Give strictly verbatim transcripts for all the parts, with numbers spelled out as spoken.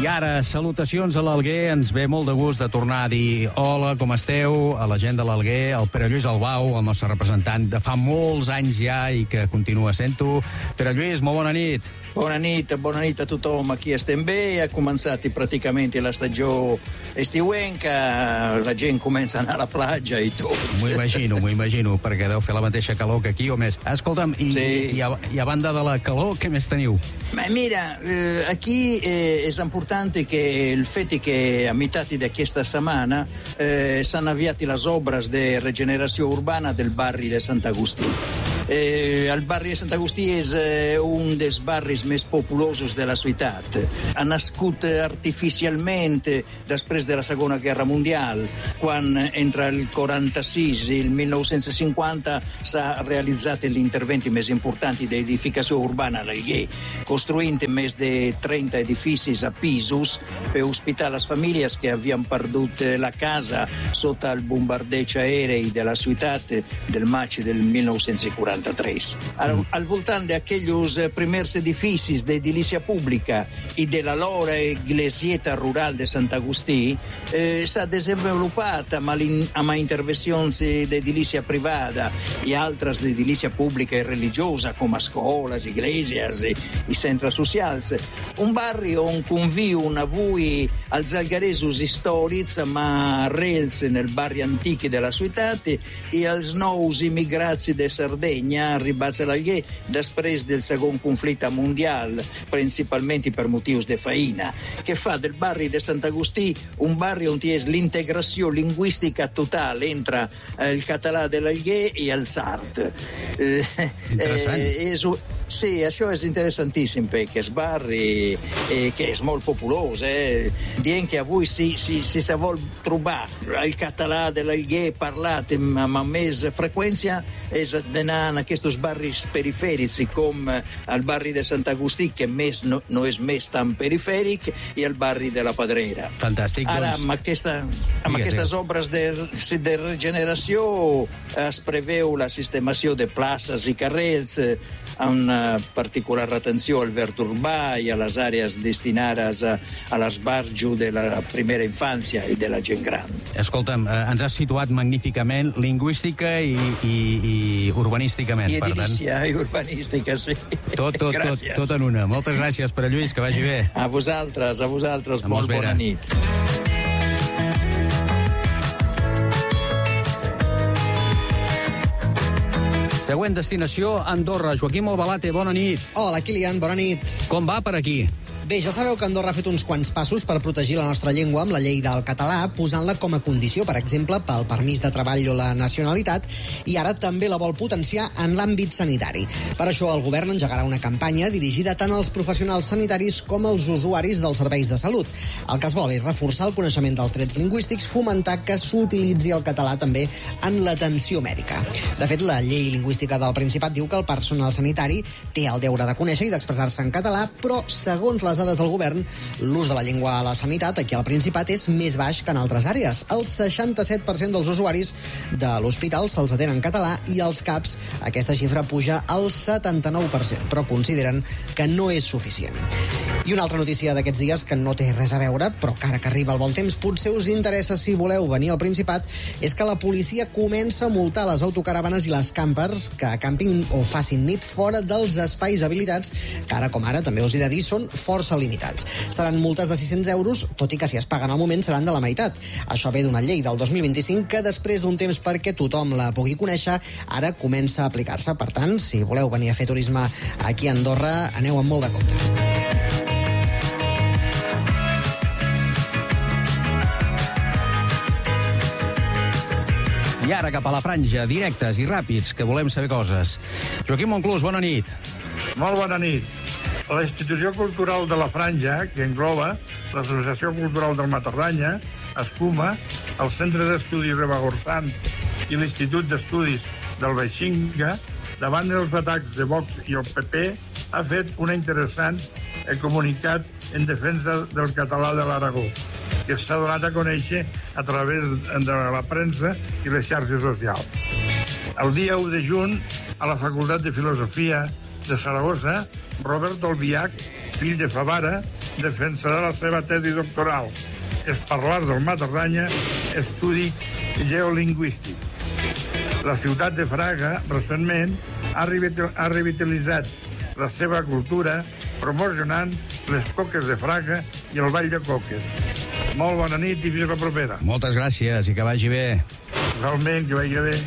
I ara, salutacions a l'Alguer. Ens ve molt de gust de tornar a dir hola, com esteu? A la gent de l'Alguer, el Pere Lluís Albau, el nostre representant de fa molts anys ja i que continua sent-ho. Pere Lluís, molt bona nit. Bona nit, bona nit a tothom. Aquí estem bé. Ha començat pràcticament l'estagió estiuenca. La gent comença a anar a la platja i tot. M'ho imagino, m'ho imagino, perquè deu fer la mateixa calor que aquí o més. Escolta'm, i, sí. i, a, i a banda de la calor, què més teniu? Ma mira, eh, aquí eh, és important que il fet che a metà di questa settimana eh, s'hanno avviate le opere di rigenerazione urbana del barri di Sant'Agustí. Eh, el barri de Sant'Agustí és eh, un dels barris més populosos de la ciutat. Ha nascut artificialment després de la Segona Guerra Mundial, quan entre el quaranta-sis i el dinou cinquanta s'ha realitzat l'intervent més important d'edificació urbana a l'Alguer, costruint més de trenta edificis a pisos per ospitar les famílies que havien perdut la casa sota el bombardeig aeri de la ciutat del maig del dinou quaranta-tres. Al, al voltant d'aquells primers edificis d'edilícia pública i de la loro iglesieta rural de Sant'Agustí eh, s'ha desenvolupat amb, amb intervencions d'edilícia privada i altres d'edilícia pública i religiosa com escoles, iglesias i, i centres socials. Un barri on conviuen avui els algueresos històrics amb arrels nel barri antichi della ciutat i els nous immigrats de Sardegna arribats a l'Alguer després del segon conflicte mundial, principalment per motius de feina, que fa del barri de Sant'Agustí un barri on hi és l'integració lingüística total entre el català de l'Alguer i el sard. Eh, Interessant. Eh, és, sí, això és interessantíssim perquè és barri eh, que és molt populós. Eh? Dient que avui si, si, si se vol trobar el català de l'Alguer parlat amb, amb més freqüència és d'anar en aquests barris perifèrics com el barri de Sant'Agustí, que més no, no és més tan perifèric, i el barri de la Pedrera. Fantàstic, Ara, doncs... amb, aquesta, amb Digues, aquestes digues. obres de, de regeneració es preveu la sistemació de places i carrers amb una particular atenció al verd urbà i a les àrees destinades a, a l'esbarjo de la primera infància i de la gent gran. Escolta'm, eh, ens has situat magníficament lingüística i, i, i urbanísticament. I per tant, edilícia i urbanística, sí. tot, tot, tot, tot en una. Moltes gràcies, Pere Lluís, que vagi bé. A vosaltres, a vosaltres, Amb molt Vera. bona nit. Següent destinació, Andorra. Joaquim Albalate, bona nit. Hola, Kilian, bona nit. Com va per aquí? Bé, ja sabeu que Andorra ha fet uns quants passos per protegir la nostra llengua amb la llei del català, posant-la com a condició, per exemple, pel permís de treball o la nacionalitat, i ara també la vol potenciar en l'àmbit sanitari. Per això el govern engegarà una campanya dirigida tant als professionals sanitaris com als usuaris dels serveis de salut. El que es vol és reforçar el coneixement dels drets lingüístics, fomentar que s'utilitzi el català també en l'atenció mèdica. De fet, la llei lingüística del Principat diu que el personal sanitari té el deure de conèixer i d'expressar-se en català, però, segons les dades del govern, l'ús de la llengua a la sanitat aquí al Principat és més baix que en altres àrees. El seixanta-set per cent dels usuaris de l'hospital se'ls atén en català i als CAPs aquesta xifra puja al setanta-nou per cent, però consideren que no és suficient. I una altra notícia d'aquests dies que no té res a veure, però que ara que arriba el bon temps potser us interessa si voleu venir al Principat, és que la policia comença a multar les autocaravanes i les campers que acampin o facin nit fora dels espais habilitats, que ara com ara, també us he de dir, són força limitats. Seran multes de sis-cents euros, tot i que si es paguen al moment seran de la meitat. Això ve d'una llei del dos mil vint-i-cinc que després d'un temps perquè tothom la pugui conèixer, ara comença a aplicar-se. Per tant, si voleu venir a fer turisme aquí a Andorra, aneu amb molt de compte. I ara cap a la franja, directes i ràpids, que volem saber coses. Joaquim Monclús, bona nit. Molt bona nit. La institució cultural de la Franja, que engloba l'Associació Cultural del Matardanya, Escuma, el Centre d'Estudis Ribagorçans i l'Institut d'Estudis del Beixinga, davant dels atacs de Vox i el P P, ha fet un interessant comunicat en defensa del català de l'Aragó, que s'ha donat a conèixer a través de la premsa i les xarxes socials. El dia u de juny, a la Facultat de Filosofia de Saragossa, Robert Olbiach, fill de Favara defensarà la seva tesi doctoral. És parlar del Matardanya, estudi geolingüístic. La ciutat de Fraga, recentment, ha revitalitzat la seva cultura promocionant les coques de Fraga i el ball de coques. Molt bona nit i fins la propera. Moltes gràcies i que vagi bé. Realment, que vagi bé.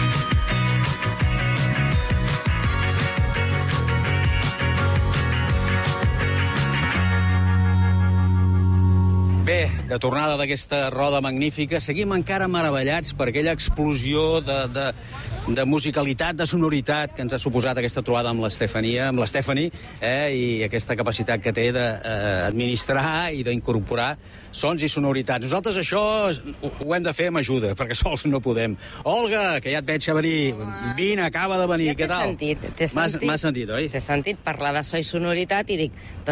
Bé, de tornada d'aquesta roda magnífica, seguim encara meravellats per aquella explosió de, de, de musicalitat, de sonoritat que ens ha suposat aquesta trobada amb l'Estefania, amb l'Stephanie, eh, i aquesta capacitat que té d'administrar i d'incorporar sons i sonoritats. Nosaltres això ho, ho hem de fer amb ajuda, perquè sols no podem. Olga, que ja et veig a venir, vine, acaba de venir, ja què tal? Sentit, t'he sentit, M'has sentit, oi? T'he sentit parlar de so i sonoritat i dic, doncs